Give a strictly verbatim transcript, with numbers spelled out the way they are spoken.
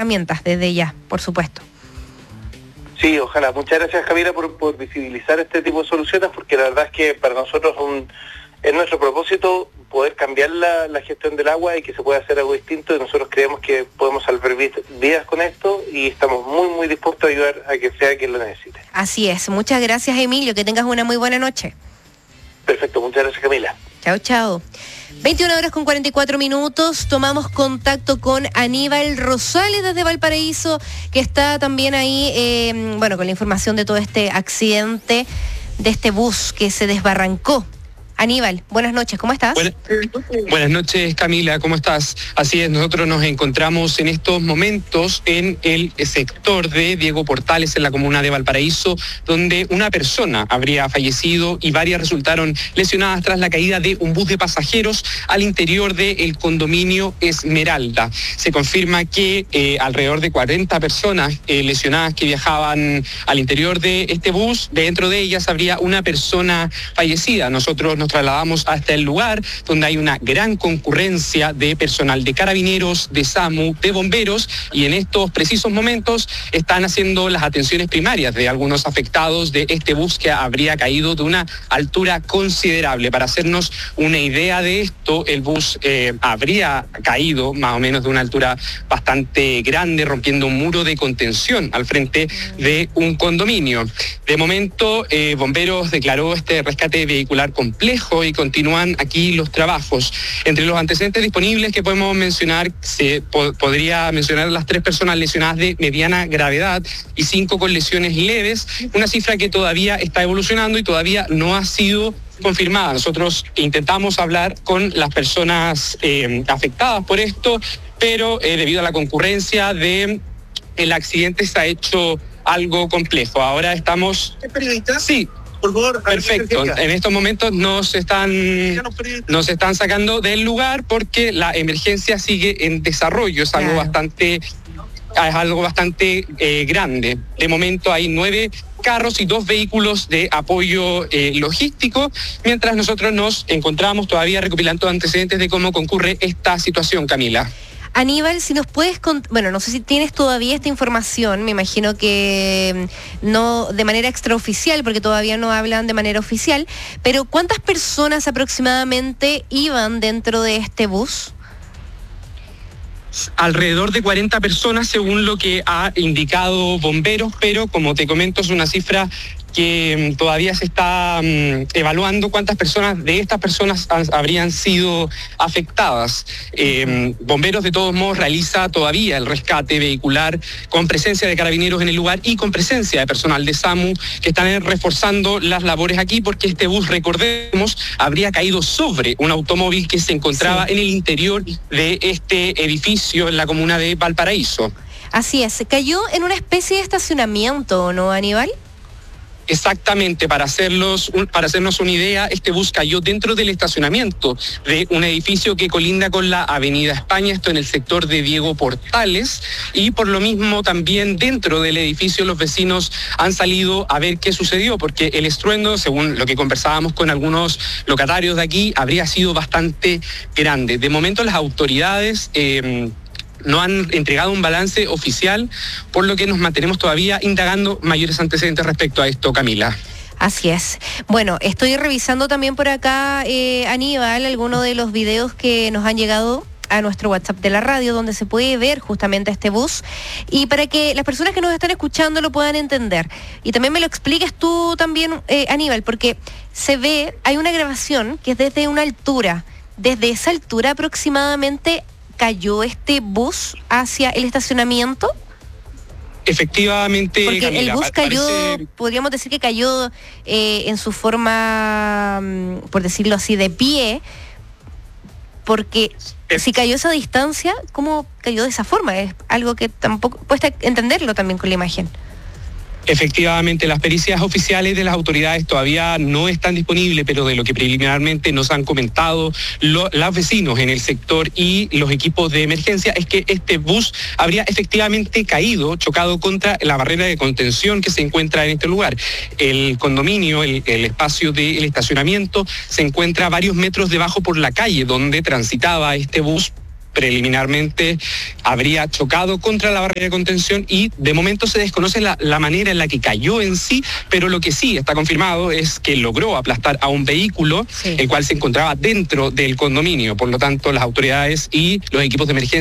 herramientas desde ya, por supuesto. Sí, ojalá. Muchas gracias, Camila, por, por visibilizar este tipo de soluciones, porque la verdad es que para nosotros un, es nuestro propósito poder cambiar la, la gestión del agua y que se pueda hacer algo distinto, y nosotros creemos que podemos salvar vidas con esto y estamos muy, muy dispuestos a ayudar a que sea quien lo necesite. Así es. Muchas gracias, Emilio. Que tengas una muy buena noche. Perfecto. Muchas gracias, Camila. Chao, chao. veintiuna horas con cuarenta y cuatro minutos, tomamos contacto con Aníbal Rosales desde Valparaíso, que está también ahí, eh, bueno, con la información de todo este accidente, de este bus que se desbarrancó. Aníbal, buenas noches, ¿cómo estás? Buenas, buenas noches, Camila, ¿cómo estás? Así es, nosotros nos encontramos en estos momentos en el sector de Diego Portales, en la comuna de Valparaíso, donde una persona habría fallecido y varias resultaron lesionadas tras la caída de un bus de pasajeros al interior del condominio Esmeralda. Se confirma que eh, alrededor de cuarenta personas eh, lesionadas que viajaban al interior de este bus, dentro de ellas habría una persona fallecida. Nosotros nos trasladamos hasta el lugar donde hay una gran concurrencia de personal de carabineros, de SAMU, de bomberos, y en estos precisos momentos están haciendo las atenciones primarias de algunos afectados de este bus que habría caído de una altura considerable. Para hacernos una idea de esto, el bus eh, habría caído más o menos de una altura bastante grande, rompiendo un muro de contención al frente de un condominio. De momento, eh, bomberos declaró este rescate vehicular complejo y continúan aquí los trabajos. Entre los antecedentes disponibles que podemos mencionar, se po- podría mencionar las tres personas lesionadas de mediana gravedad y cinco con lesiones leves, una cifra que todavía está evolucionando y todavía no ha sido confirmada. Nosotros intentamos hablar con las personas eh, afectadas por esto, pero eh, debido a la concurrencia de el accidente se ha hecho algo complejo. Ahora estamos... ¿Es periodista? Sí. Por favor, perfecto. En estos momentos nos están, nos están sacando del lugar porque la emergencia sigue en desarrollo. Es algo claro. bastante, es algo bastante eh, grande. De momento hay nueve carros y dos vehículos de apoyo eh, logístico, mientras nosotros nos encontramos todavía recopilando antecedentes de cómo concurre esta situación, Camila. Aníbal, si nos puedes contar, bueno, no sé si tienes todavía esta información, me imagino que no de manera extraoficial, porque todavía no hablan de manera oficial, pero ¿cuántas personas aproximadamente iban dentro de este bus? Alrededor de cuarenta personas, según lo que ha indicado bomberos, pero como te comento, es una cifra que um, todavía se está um, evaluando cuántas personas de estas personas han, habrían sido afectadas. Eh, bomberos de todos modos realiza todavía el rescate vehicular con presencia de carabineros en el lugar y con presencia de personal de SAMU que están reforzando las labores aquí, porque este bus, recordemos, habría caído sobre un automóvil que se encontraba sí. en el interior de este edificio en la comuna de Valparaíso. Así es, cayó en una especie de estacionamiento, ¿no, Aníbal? Exactamente, para hacerlos, para hacernos una idea, este bus cayó dentro del estacionamiento de un edificio que colinda con la Avenida España, esto en el sector de Diego Portales, y por lo mismo también dentro del edificio los vecinos han salido a ver qué sucedió, porque el estruendo, según lo que conversábamos con algunos locatarios de aquí, habría sido bastante grande. De momento las autoridades Eh, no han entregado un balance oficial, por lo que nos mantenemos todavía indagando mayores antecedentes respecto a esto, Camila. Así es. Bueno, estoy revisando también por acá, eh, Aníbal, algunos de los videos que nos han llegado a nuestro WhatsApp de la radio, donde se puede ver justamente este bus, y para que las personas que nos están escuchando lo puedan entender. Y también me lo expliques tú también, eh, Aníbal, porque se ve, hay una grabación que es desde una altura, desde esa altura aproximadamente ¿cayó este bus hacia el estacionamiento? Efectivamente, porque Camila, el bus cayó, parece... podríamos decir que cayó eh, en su forma, por decirlo así, de pie, porque eh. si cayó esa distancia, ¿cómo cayó de esa forma? Es algo que tampoco cuesta entenderlo también con la imagen. Efectivamente, las pericias oficiales de las autoridades todavía no están disponibles, pero de lo que preliminarmente nos han comentado lo, los vecinos en el sector y los equipos de emergencia es que este bus habría efectivamente caído, chocado contra la barrera de contención que se encuentra en este lugar. El condominio, el, el espacio del estacionamiento, se encuentra a varios metros debajo por la calle donde transitaba este bus, preliminarmente habría chocado contra la barrera de contención y de momento se desconoce la, la manera en la que cayó en sí, pero lo que sí está confirmado es que logró aplastar a un vehículo, sí, el cual se encontraba dentro del condominio. Por lo tanto, las autoridades y los equipos de emergencia